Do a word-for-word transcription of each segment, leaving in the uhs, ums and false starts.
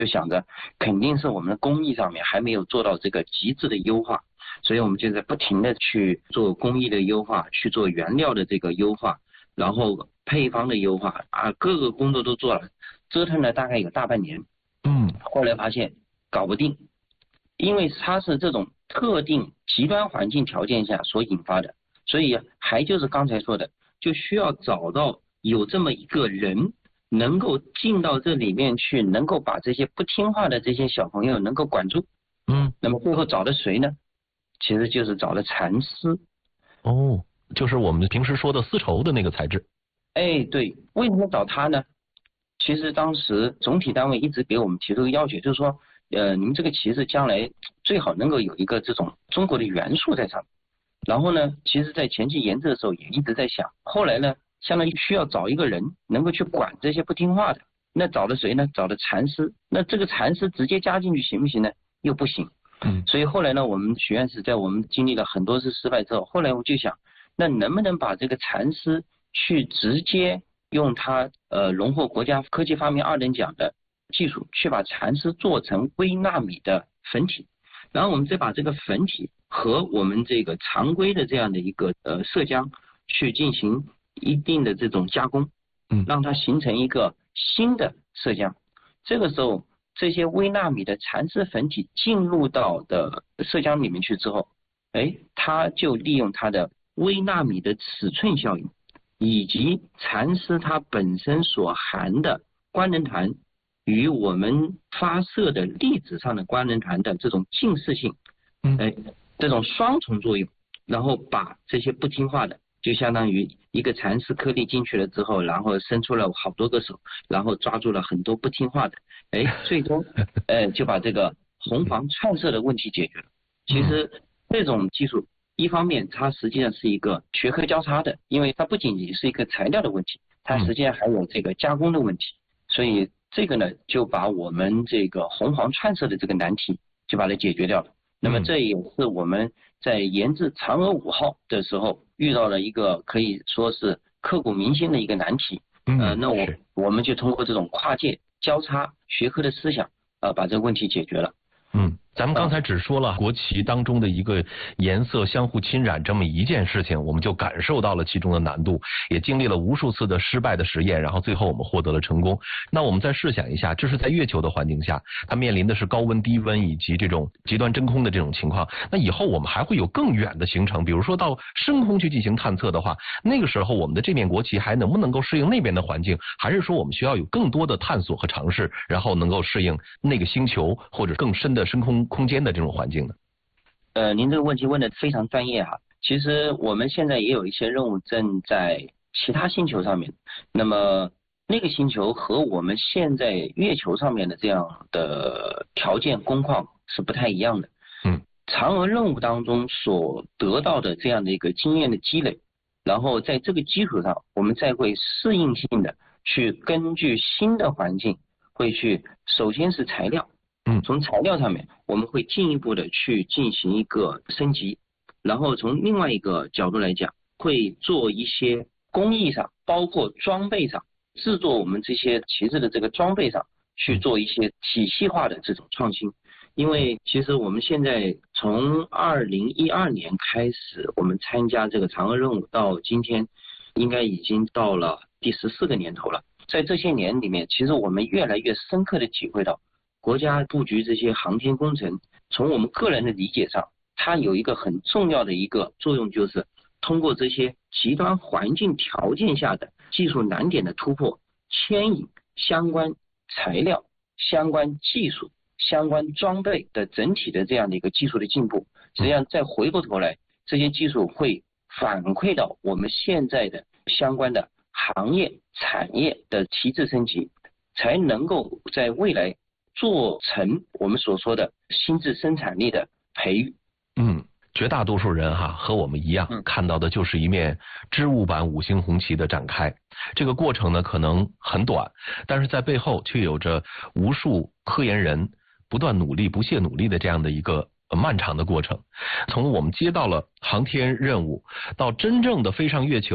就想着肯定是我们的工艺上面还没有做到这个极致的优化，所以我们就在不停的去做工艺的优化，去做原料的这个优化，然后配方的优化啊，各个工作都做了，折腾了大概有大半年。 嗯， 后来发现搞不定，因为它是这种特定极端环境条件下所引发的，所以还就是刚才说的，就需要找到有这么一个人能够进到这里面去，能够把这些不听话的这些小朋友能够管住。 嗯， 那么最后找的谁呢？其实就是找了蚕丝。 哦，就是我们平时说的丝绸的那个材质。 哎，对，为什么找他呢？其实当时总体单位一直给我们提出个要求，就是说，呃，你们这个旗子将来最好能够有一个这种中国的元素在上面。然后呢，其实在前期研制的时候也一直在想，后来呢，相当于需要找一个人能够去管这些不听话的，那找的谁呢？找的蚕丝。那这个蚕丝直接加进去行不行呢？又不行。 嗯， 所以后来呢，我们学院是在我们经历了很多次失败之后，后来我就想，那能不能把这个蚕丝去直接用它呃荣获国家科技发明二等奖的技术，去把蚕丝做成微纳米的粉体，然后我们再把这个粉体和我们这个常规的这样的一个呃色浆去进行一定的这种加工， 嗯， 让它形成一个新的色浆。这个时候，这些微纳米的蚕丝粉体进入到的色浆里面去之后，哎，它就利用它的微纳米的尺寸效应，以及蚕丝它本身所含的官能团与我们发射的粒子上的官能团的这种近似性，哎，这种双重作用，然后把这些不听话的，就相当于一个蚕丝颗粒进去了之后，然后伸出了好多个手，然后抓住了很多不听话的，哎，最终，呃，就把这个红黄串色的问题解决了。其实这种技术，一方面它实际上是一个学科交叉的，因为它不仅仅是一个材料的问题，它实际上还有这个加工的问题，所以这个呢就把我们这个红黄串色的这个难题就把它解决掉了。那么这也是我们在研制嫦娥五号的时候遇到了一个可以说是刻骨铭心的一个难题。呃，那我我们就通过这种跨界交叉学科的思想，呃，把这个问题解决了。 嗯，咱们刚才只说了国旗当中的一个颜色相互侵染这么一件事情，我们就感受到了其中的难度，也经历了无数次的失败的实验，然后最后我们获得了成功。那我们再试想一下，这是在月球的环境下，它面临的是高温低温以及这种极端真空的这种情况。那以后我们还会有更远的行程，比如说到深空去进行探测的话，那个时候我们的这面国旗还能不能够适应那边的环境，还是说我们需要有更多的探索和尝试，然后能够适应那个星球或者更深的深空空间的这种环境呢？ 呃，您这个问题问得非常专业哈。其实我们现在也有一些任务正在其他星球上面，那么那个星球和我们现在月球上面的这样的条件工况是不太一样的。 嗯， 嫦娥任务当中所得到的这样的一个经验的积累，然后在这个基础上，我们再会适应性的去根据新的环境，会去首先是材料。 嗯， 从材料上面我们会进一步的去进行一个升级，然后从另外一个角度来讲，会做一些工艺上，包括装备上，制作我们这些旗帜的这个装备上去做一些体系化的这种创新。因为其实我们现在从二零一二年开始，我们参加这个嫦娥任务到今天，应该已经到了第十四个年头了。在这些年里面，其实我们越来越深刻的体会到，国家布局这些航天工程，从我们个人的理解上，它有一个很重要的一个作用，就是通过这些极端环境条件下的技术难点的突破，牵引相关材料、相关技术、相关装备的整体的这样的一个技术的进步。实际上再回过头来，这些技术会反馈到我们现在的相关的行业产业的提质升级，才能够在未来做成我们所说的心智生产力的培育。 嗯，绝大多数人哈和我们一样， 嗯、 看到的就是一面织物版五星红旗的展开。这个过程呢可能很短，但是在背后却有着无数科研人不断努力、不懈努力的这样的一个漫长的过程。从我们接到了航天任务，到真正的飞上月球，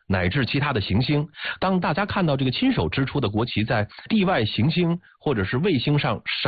乃至其他的行星。当大家看到这个亲手织出的国旗在地外行星或者是卫星上闪